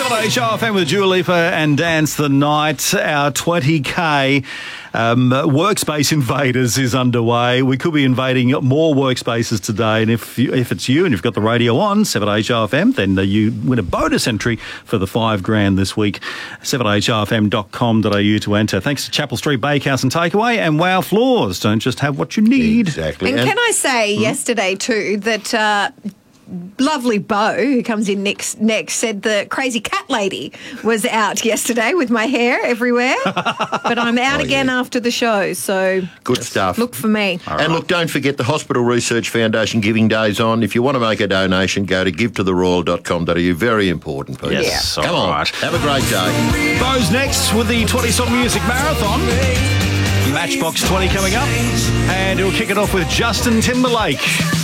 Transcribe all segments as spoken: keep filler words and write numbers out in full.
seven A Show F M with Dua Lipa and Dance the Night. Our twenty K um, workspace invaders is underway. We could be invading more workspaces today, and if you, if it's you and you've got the radio on, seven A Show F M, then uh, you win a bonus entry for the five grand this week. seven A Show F M dot com dot a u to enter. Thanks to Chapel Street Bakehouse and Takeaway and Wow Floors. Don't just have what you need. Exactly. And, And- can I say Hmm? yesterday too that uh, lovely Bo, who comes in next, next, said the crazy cat lady was out yesterday with my hair everywhere. But I'm out Oh, again yeah. after the show, so Good stuff. look for me. And look, don't forget the Hospital Research Foundation Giving Day's on. If you want to make a donation, go to give to the royal dot com dot a u. Very important, people. Yes, Come all on. right. Have a great day. Bo's next with the twenty Song Music Marathon. Matchbox twenty coming up. And we'll kick it off with Justin Timberlake.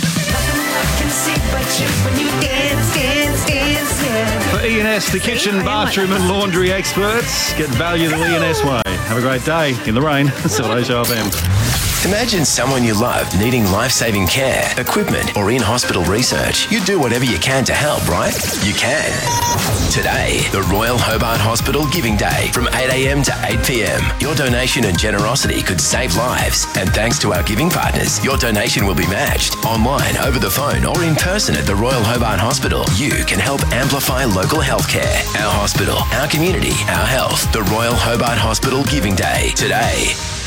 For E and S, the kitchen, bathroom and laundry experts. Get value the E and S way. Have a great day in the rain. seven A Show F M. Imagine someone you love needing life-saving care, equipment, or in-hospital research. You do whatever you can to help, right? You can. Today, the Royal Hobart Hospital Giving Day from eight a m to eight p m. Your donation and generosity could save lives. And thanks to our giving partners, your donation will be matched online, over the phone, or in person at the Royal Hobart Hospital. You can help amplify local healthcare. Our hospital, our community, our health. The Royal Hobart Hospital Giving Day. Today.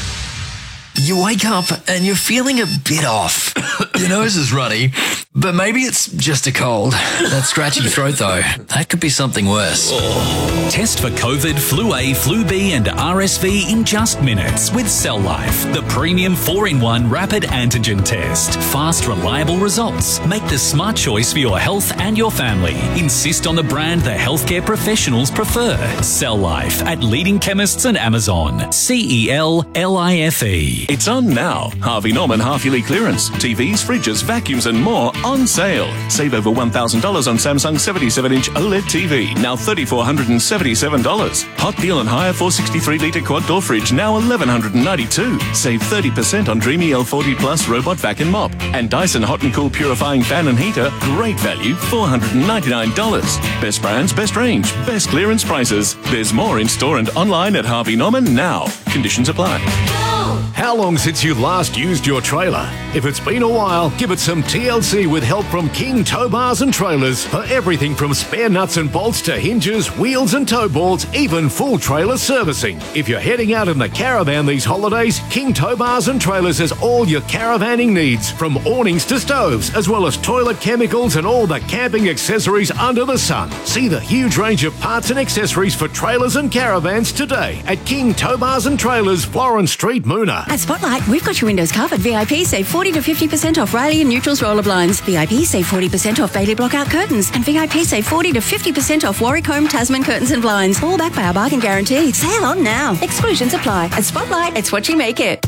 You wake up and you're feeling a bit off. Your nose is runny, but maybe it's just a cold. That scratchy throat, though, that could be something worse. Test for COVID, Flu A, Flu B and R S V in just minutes with Cell Life, the premium four in one rapid antigen test. Fast, reliable results. Make the smart choice for your health and your family. Insist on the brand the healthcare professionals prefer. Cell Life at leading chemists and Amazon. C E L L I F E. It's on now. Harvey Norman half-yearly clearance. T Vs, fridges, vacuums and more on sale. Save over one thousand dollars on Samsung seventy-seven inch OLED T V, now three thousand four hundred seventy-seven dollars. Hot deal on higher four hundred sixty-three litre quad door fridge, now one thousand one hundred ninety-two dollars. Save thirty percent on Dreamy L forty Plus robot vac and mop. And Dyson Hot and Cool purifying fan and heater, great value, four hundred ninety-nine dollars. Best brands, best range, best clearance prices. There's more in store and online at Harvey Norman now. Conditions apply. How long since you last used your trailer? If it's been a while, give it some T L C with help from King Tow Bars and Trailers for everything from spare nuts and bolts to hinges, wheels and tow boards, even full trailer servicing. If you're heading out in the caravan these holidays, King Tow Bars and Trailers has all your caravanning needs, from awnings to stoves, as well as toilet chemicals and all the camping accessories under the sun. See the huge range of parts and accessories for trailers and caravans today at King Tow Bars and Trailers, Florence Street, Moona. At Spotlight, we've got your windows covered. V I P save forty to fifty percent off Riley and Neutrals roller blinds. V I P save forty percent off Bailey Blockout curtains. And V I P save forty to fifty percent off Warwick Home Tasman curtains and blinds. All backed by our bargain guarantee. Sale on now. Exclusions apply. At Spotlight, it's what you make it.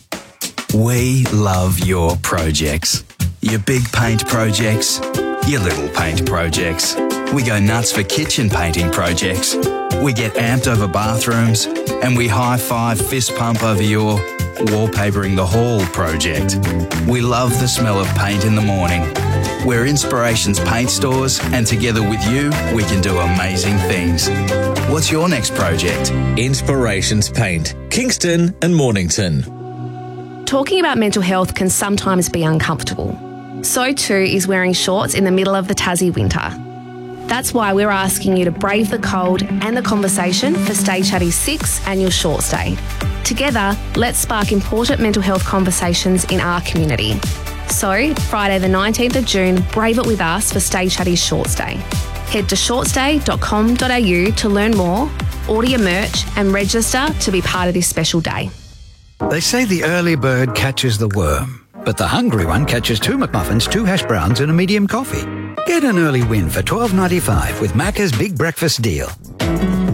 We love your projects. Your big paint projects, your little paint projects. We go nuts for kitchen painting projects. We get amped over bathrooms, and we high-five fist pump over your wallpapering the hall project. We love the smell of paint in the morning. We're Inspirations Paint Stores, and together with you, we can do amazing things. What's your next project? Inspirations Paint, Kingston and Mornington. Talking about mental health can sometimes be uncomfortable. So too is wearing shorts in the middle of the Tassie winter. That's why we're asking you to brave the cold and the conversation for Stay Chatty's sixth annual Shorts Day. Together, let's spark important mental health conversations in our community. So, Friday the nineteenth of June, brave it with us for Stay Chatty's Shorts Day. Head to shorts day dot com dot a u to learn more, order your merch and register to be part of this special day. They say the early bird catches the worm, but the hungry one catches two McMuffins, two hash browns and a medium coffee. Get an early win for twelve ninety-five with Macca's Big Breakfast Deal.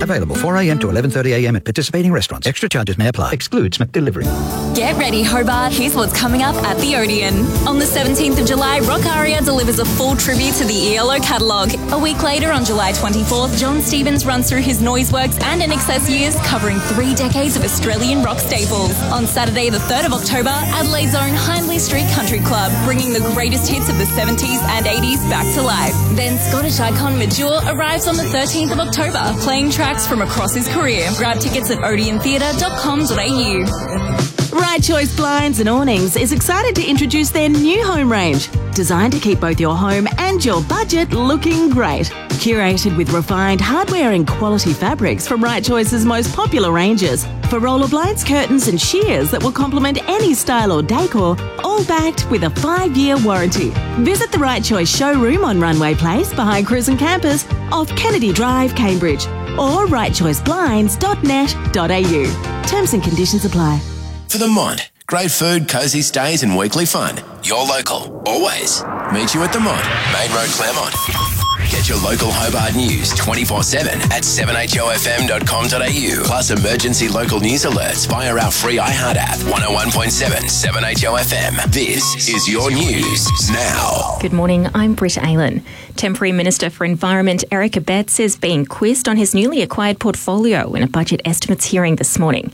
Available four a m to eleven thirty a m at participating restaurants. Extra charges may apply. Excludes McDelivery. Get ready, Hobart. Here's what's coming up at the Odeon. On the seventeenth of July, Rock Aria delivers a full tribute to the E L O catalogue. A week later, on July twenty-fourth, John Stevens runs through his Noiseworks and N X S years, covering three decades of Australian rock staples. On Saturday, the third of October, Adelaide's own Hindley Street Country Club, bringing the greatest hits of the seventies and eighties back to life. Then Scottish icon Major arrives on the thirteenth of October, playing tracks from across his career. Grab tickets at odeon theatre dot com dot a u. Right Choice Blinds and Awnings is excited to introduce their new home range, designed to keep both your home and your budget looking great. Curated with refined hardware and quality fabrics from Right Choice's most popular ranges, for roller blinds, curtains and shears that will complement any style or decor, all backed with a five-year warranty. Visit the Right Choice showroom on Runway Place behind Cruisin' Campus off Kennedy Drive, Cambridge, or right choice blinds dot net dot a u. Terms and conditions apply. For the Mont, great food, cosy stays and weekly fun. You're local, always. Meet you at the Mont, Main Road, Claremont. Get your local Hobart news twenty-four seven at seven h o f m dot com dot a u. Plus emergency local news alerts via our free iHeart app. one oh one point seven, seven H O F M. This is your news now. Good morning, I'm Britt Aylan. Temporary Minister for Environment Eric Abetz is being quizzed on his newly acquired portfolio in a budget estimates hearing this morning.